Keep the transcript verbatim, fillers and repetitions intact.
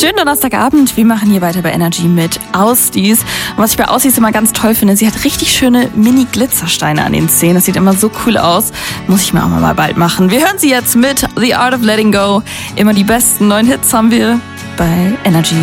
Schönen Donnerstagabend. Wir machen hier weiter bei Energy mit Austies. Und was ich bei Austies immer ganz toll finde, sie hat richtig schöne Mini-Glitzersteine an den Zähnen. Das sieht immer so cool aus. Muss ich mir auch mal bald machen. Wir hören sie jetzt mit The Art of Letting Go. Immer die besten neuen Hits haben wir bei Energy.